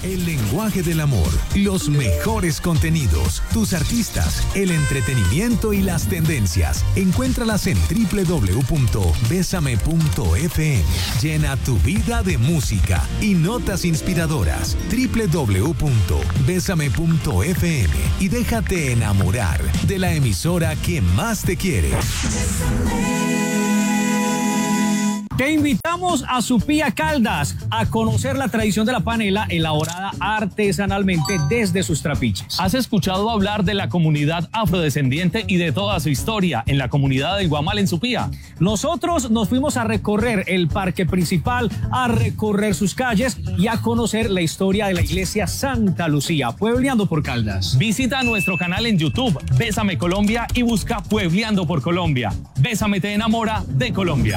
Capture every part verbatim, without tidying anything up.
El lenguaje del amor, los mejores contenidos, tus artistas, el entretenimiento y las tendencias. Encuéntralas en doble u doble u doble u punto besame punto efe eme. Llena tu vida de música y notas inspiradoras. doble u doble u doble u punto besame punto efe eme y déjate enamorar de la emisora que más te quiere. Te invitamos a Supía Caldas a conocer la tradición de la panela elaborada artesanalmente desde sus trapiches. ¿Has escuchado hablar de la comunidad afrodescendiente y de toda su historia en la comunidad del Guamal en Supía? Nosotros nos fuimos a recorrer el parque principal, a recorrer sus calles y a conocer la historia de la iglesia Santa Lucía, Puebleando por Caldas. Visita nuestro canal en YouTube, Bésame Colombia, y busca Puebleando por Colombia. Bésame te enamora de Colombia.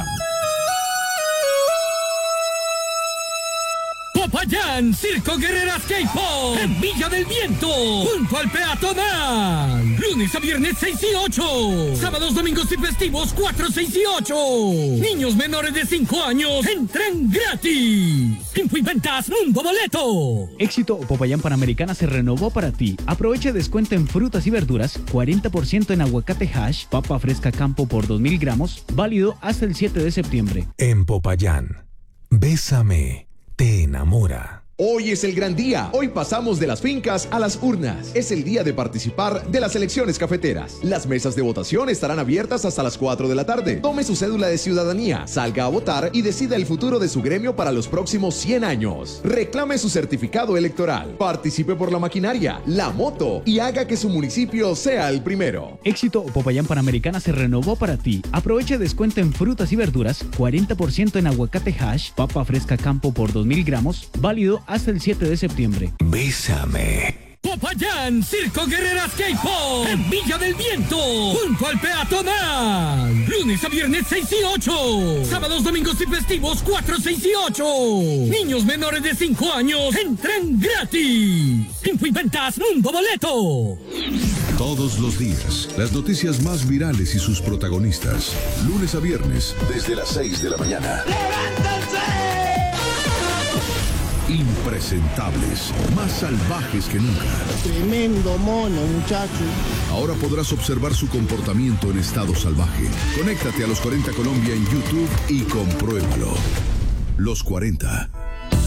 Popayán, Circo Guerreras K-Pop, en Villa del Viento, junto al peatonal. Lunes a viernes seis y ocho. Sábados, domingos y festivos cuatro, seis y ocho. Niños menores de cinco años entran gratis. Info y ventas Mundo Boleto. Éxito Popayán Panamericana se renovó para ti. Aprovecha descuento en frutas y verduras, cuarenta por ciento en aguacate hash, papa fresca campo por dos mil gramos, válido hasta el siete de septiembre. En Popayán, Bésame te enamora. Hoy es el gran día. Hoy pasamos de las fincas a las urnas. Es el día de participar de las elecciones cafeteras. Las mesas de votación estarán abiertas hasta las cuatro de la tarde. Tome su cédula de ciudadanía, salga a votar y decida el futuro de su gremio para los próximos cien años. Reclame su certificado electoral. Participe por la maquinaria, la moto y haga que su municipio sea el primero. Éxito Popayán Panamericana se renovó para ti. Aprovecha descuento en frutas y verduras, cuarenta por ciento en aguacate hash, papa fresca campo por dos mil gramos, válido hasta el siete de septiembre. Bésame. Popayán, Circo Guerreras K-Pop, en Villa del Viento, junto al peatonal. Lunes a viernes seis y ocho. Sábados, domingos y festivos cuatro, seis y ocho. Niños menores de cinco años entran gratis. Info y ventas Mundo Boleto. Todos los días, las noticias más virales y sus protagonistas. Lunes a viernes, desde las seis de la mañana. ¡Levántense! Impresentables, más salvajes que nunca. Tremendo mono, muchacho. Ahora podrás observar su comportamiento en estado salvaje. Conéctate a Los cuarenta Colombia en YouTube y compruébalo. Los cuarenta.